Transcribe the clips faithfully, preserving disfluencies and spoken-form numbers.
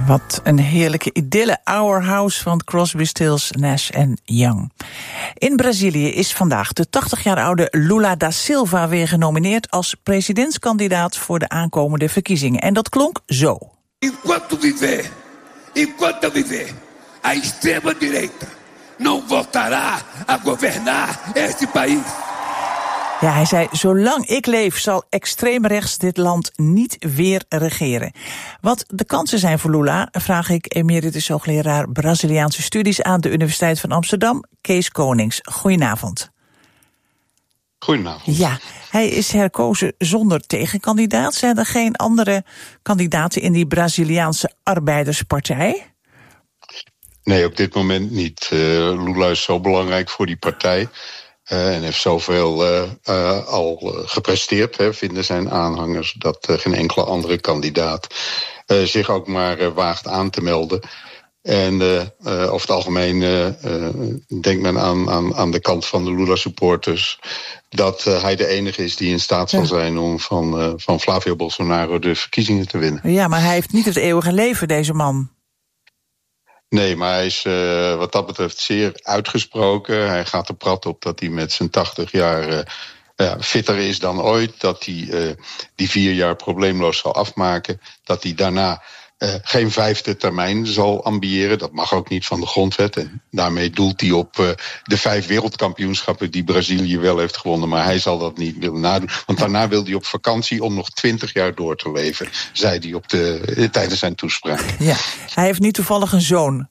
Wat een heerlijke idylle. Our House van Crosby, Stills, Nash en Young. In Brazilië is vandaag de tachtig jaar oude Lula da Silva weer genomineerd als presidentskandidaat voor de aankomende verkiezingen. En dat klonk zo. Enquanto viver, enquanto viver, a extrema-direita não voltará a governar este país. Ja, hij zei, zolang ik leef zal extreemrechts dit land niet weer regeren. Wat de kansen zijn voor Lula, vraag ik emeritus hoogleraar Braziliaanse studies aan de Universiteit van Amsterdam, Kees Konings. Goedenavond. Goedenavond. Ja, hij is herkozen zonder tegenkandidaat. Zijn er geen andere kandidaten in die Braziliaanse arbeiderspartij? Nee, op dit moment niet. Uh, Lula is zo belangrijk voor die partij. Uh, en heeft zoveel uh, uh, al uh, gepresteerd, hè, vinden zijn aanhangers, dat uh, geen enkele andere kandidaat uh, zich ook maar uh, waagt aan te melden. En uh, uh, over het algemeen uh, uh, denkt men aan, aan, aan de kant van de Lula-supporters dat uh, hij de enige is die in staat zal zijn om van, uh, van Flavio Bolsonaro de verkiezingen te winnen. Ja, maar hij heeft niet het eeuwige leven, deze man. Nee, maar hij is uh, wat dat betreft zeer uitgesproken. Hij gaat er prat op dat hij met zijn tachtig jaar uh, uh, fitter is dan ooit. Dat hij uh, die vier jaar probleemloos zal afmaken. Dat hij daarna uh, geen vijfde termijn zal ambiëren. Dat mag ook niet van de grondwet. En daarmee doelt hij op uh, de vijf wereldkampioenschappen die Brazilië wel heeft gewonnen. Maar hij zal dat niet willen nadoen. Want daarna wil hij op vakantie om nog twintig jaar door te leven, zei hij op de, uh, tijdens zijn toespraak. Ja, hij heeft niet toevallig een zoon.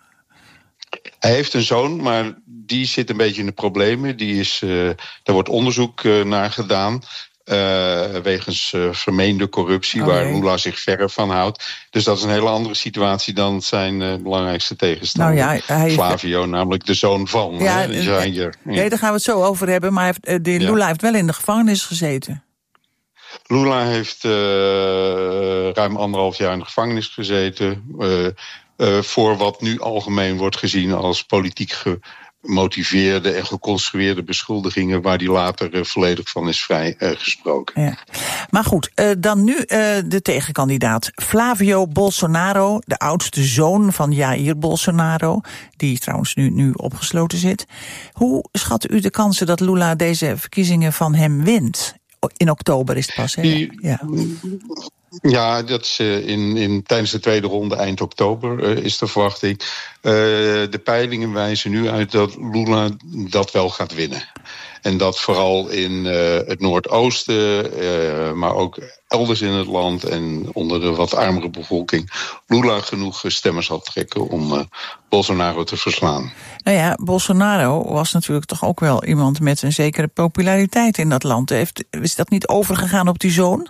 Hij heeft een zoon, maar die zit een beetje in de problemen. Die is, uh, daar wordt onderzoek uh, naar gedaan. Uh, wegens uh, vermeende corruptie, oh, waar nee. Lula zich verre van houdt. Dus dat is een hele andere situatie dan zijn uh, belangrijkste tegenstander. Nou ja, hij... Flavio, namelijk de zoon van. Ja, hè, uh, hier, ja. Nee, daar gaan we het zo over hebben. Maar hij heeft, uh, de, Lula ja. heeft wel in de gevangenis gezeten. Lula heeft uh, ruim anderhalf jaar in de gevangenis gezeten. Uh, uh, voor wat nu algemeen wordt gezien als politiek gemotiveerde en geconstrueerde beschuldigingen, waar die later uh, volledig van is vrijgesproken. Uh, ja. Maar goed, uh, dan nu uh, de tegenkandidaat. Flavio Bolsonaro, de oudste zoon van Jair Bolsonaro, die trouwens nu, nu opgesloten zit. Hoe schat u de kansen dat Lula deze verkiezingen van hem wint? In oktober is het pas, hè? Die, ja. Ja, dat is uh, in, in, tijdens de tweede ronde eind oktober uh, is de verwachting. Uh, de peilingen wijzen nu uit dat Lula dat wel gaat winnen. En dat vooral in uh, het Noordoosten, uh, maar ook elders in het land en onder de wat armere bevolking, Lula genoeg stemmen zal trekken om uh, Bolsonaro te verslaan. Nou ja, Bolsonaro was natuurlijk toch ook wel iemand met een zekere populariteit in dat land. Heeft, is dat niet overgegaan op die zoon?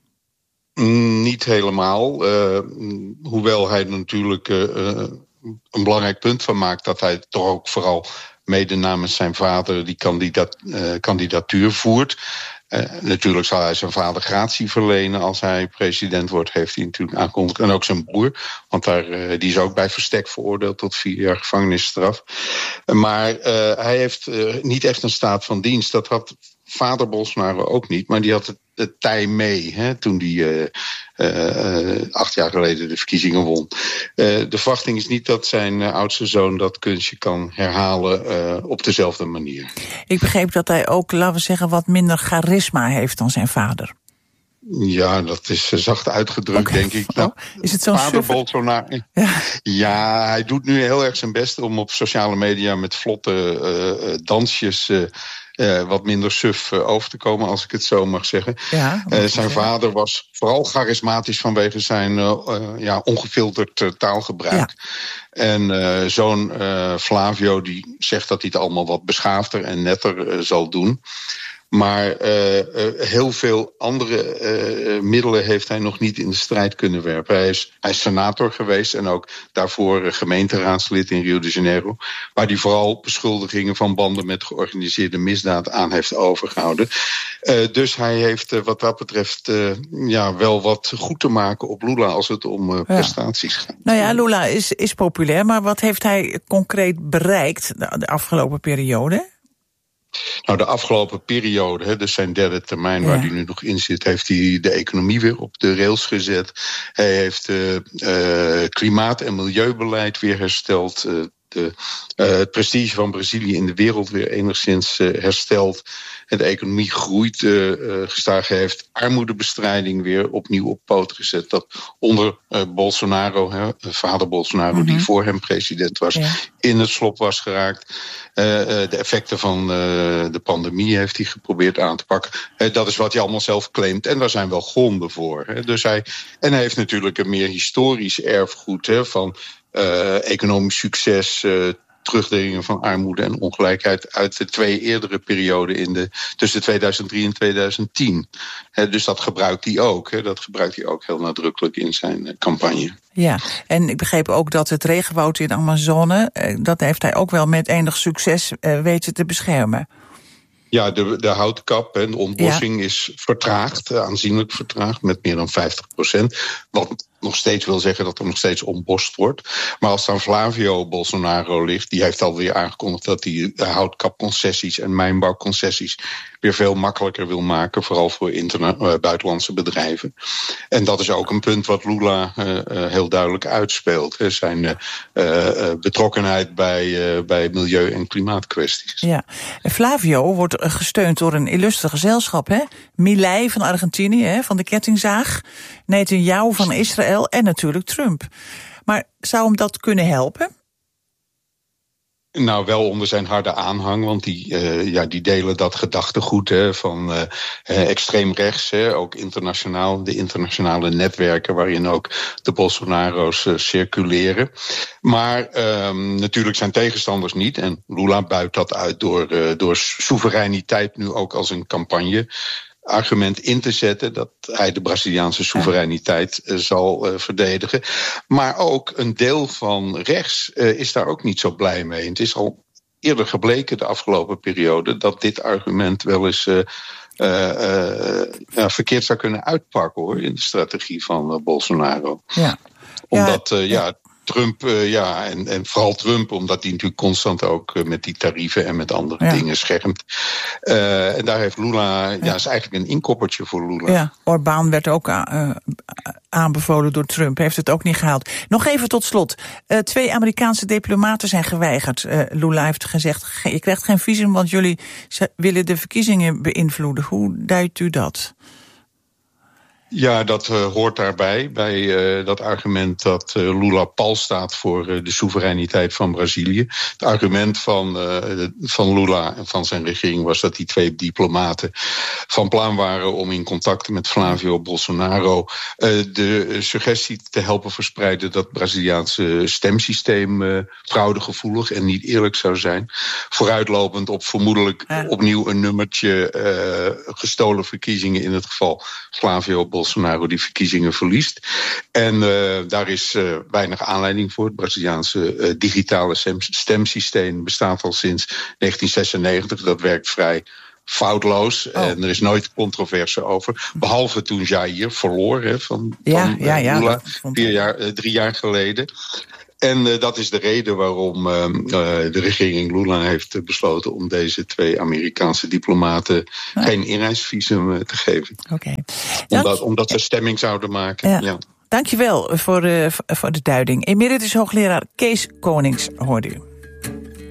Mm, niet helemaal. Uh, hoewel hij er natuurlijk uh, een belangrijk punt van maakt dat hij toch ook vooral mede namens zijn vader die kandidaat, uh, kandidatuur voert. Uh, natuurlijk zal hij zijn vader gratie verlenen als hij president wordt, heeft hij natuurlijk aangekondigd. En ook zijn broer, want daar, uh, die is ook bij verstek veroordeeld tot vier jaar gevangenisstraf. Uh, maar uh, hij heeft uh, niet echt een staat van dienst. Dat had vader Bolsonaro ook niet, maar die had het, het tij mee, hè, toen hij uh, uh, acht jaar geleden de verkiezingen won. Uh, de verwachting is niet dat zijn uh, oudste zoon dat kunstje kan herhalen uh, op dezelfde manier. Ik begreep dat hij ook, laten we zeggen, wat minder charisma heeft dan zijn vader. Ja, dat is zacht uitgedrukt, okay. denk ik. Nou, is het zo'n vader Bolsonaro. Ja. ja, hij doet nu heel erg zijn best om op sociale media met vlotte uh, dansjes Uh, Uh, wat minder suf uh, over te komen, als ik het zo mag zeggen. Ja, uh, zijn vader was vooral charismatisch vanwege zijn uh, uh, ja, ongefilterd uh, taalgebruik. Ja. En uh, zo'n uh, Flavio die zegt dat hij het allemaal wat beschaafder en netter uh, zal doen. Maar uh, uh, heel veel andere uh, middelen heeft hij nog niet in de strijd kunnen werpen. Hij is, hij is senator geweest en ook daarvoor uh, gemeenteraadslid in Rio de Janeiro, waar hij vooral beschuldigingen van banden met georganiseerde misdaad aan heeft overgehouden. Uh, dus hij heeft uh, wat dat betreft uh, ja, wel wat goed te maken op Lula als het om uh, prestaties gaat. Nou ja, Lula is, is populair, maar wat heeft hij concreet bereikt de, de afgelopen periode? Nou, de afgelopen periode, hè, dus zijn derde termijn waar ja. hij nu nog in zit, heeft hij de economie weer op de rails gezet. Hij heeft uh, uh, klimaat- en milieubeleid weer hersteld. Uh, de, uh, het prestige van Brazilië in de wereld weer enigszins uh, hersteld. En de economie groeit uh, uh, gestaag, heeft armoedebestrijding weer opnieuw op poot gezet. Dat onder uh, Bolsonaro, hè, vader Bolsonaro, mm-hmm. die voor hem president was, ja. in het slop was geraakt. Uh, uh, de effecten van uh, de pandemie heeft hij geprobeerd aan te pakken. Uh, dat is wat hij allemaal zelf claimt. En daar zijn wel gronden voor. Hè. Dus hij, en hij heeft natuurlijk een meer historisch erfgoed, hè, van uh, economisch succes, uh, terugdringen van armoede en ongelijkheid uit de twee eerdere perioden in de, tussen tweeduizend drie en tweeduizend tien. He, dus dat gebruikt hij ook. He, dat gebruikt hij ook heel nadrukkelijk in zijn uh, campagne. Ja, en ik begreep ook dat het regenwoud in de Amazone, uh, dat heeft hij ook wel met enig succes uh, weten te beschermen. Ja, de, de houtkap en de ontbossing ja. is vertraagd, aanzienlijk vertraagd, met meer dan vijftig procent. Wat nog steeds wil zeggen dat er nog steeds ontbost wordt. Maar als dan Flavio Bolsonaro ligt, die heeft alweer aangekondigd dat hij houtkapconcessies en mijnbouwconcessies weer veel makkelijker wil maken, vooral voor interna- uh, buitenlandse bedrijven. En dat is ook een punt wat Lula uh, uh, heel duidelijk uitspeelt. Hè, zijn uh, uh, betrokkenheid bij, uh, bij milieu- en klimaatkwesties. Ja, Flavio wordt gesteund door een illustre gezelschap, hè? Milei van Argentinië, hè, van de kettingzaag, Netanyahu van Israël en natuurlijk Trump. Maar zou hem dat kunnen helpen? Nou, wel onder zijn harde aanhang, want die, uh, ja, die delen dat gedachtegoed hè, van uh, extreem rechts, hè, ook internationaal, de internationale netwerken waarin ook de Bolsonaro's uh, circuleren. Maar um, natuurlijk zijn tegenstanders niet, en Lula buit dat uit door, uh, door soevereiniteit nu ook als een campagne argument in te zetten dat hij de Braziliaanse soevereiniteit uh, zal uh, verdedigen. Maar ook een deel van rechts uh, is daar ook niet zo blij mee. En het is al eerder gebleken de afgelopen periode dat dit argument wel eens uh, uh, uh, ja, verkeerd zou kunnen uitpakken hoor, in de strategie van uh, Bolsonaro. Ja. Omdat uh, ja, ja Trump, uh, ja, en, en vooral Trump, omdat hij natuurlijk constant ook uh, met die tarieven en met andere ja. dingen schermt. Uh, en daar heeft Lula, ja, ja, is eigenlijk een inkoppertje voor Lula. Ja, Orbán werd ook uh, aanbevolen door Trump, heeft het ook niet gehaald. Nog even tot slot. Uh, twee Amerikaanse diplomaten zijn geweigerd. Uh, Lula heeft gezegd, je krijgt geen visum, want jullie willen de verkiezingen beïnvloeden. Hoe duidt u dat? Ja, dat uh, hoort daarbij, bij uh, dat argument dat uh, Lula pal staat voor uh, de soevereiniteit van Brazilië. Het argument van, uh, van Lula en van zijn regering was dat die twee diplomaten van plan waren om in contacten met Flavio Bolsonaro uh, de suggestie te helpen verspreiden dat het Braziliaanse stemsysteem uh, fraudegevoelig en niet eerlijk zou zijn. Vooruitlopend op vermoedelijk ja. opnieuw een nummertje uh, gestolen verkiezingen in het geval Flavio Bolsonaro. Bolsonaro die verkiezingen verliest. En uh, daar is uh, weinig aanleiding voor. Het Braziliaanse uh, digitale stemsysteem bestaat al sinds negentien zesennegentig. Dat werkt vrij foutloos. Oh. En er is nooit controverse over. Behalve toen Jair verloor hè, van, ja, van ja, ja, Lula vier jaar, uh, drie jaar geleden. En uh, dat is de reden waarom uh, uh, de regering Lula heeft uh, besloten om deze twee Amerikaanse diplomaten ah. geen inreisvisum uh, te geven. Okay. Omdat, omdat ze stemming zouden maken. Ja. Ja. Dankjewel voor, uh, voor de duiding. Emeritus hoogleraar Kees Konings hoorde u.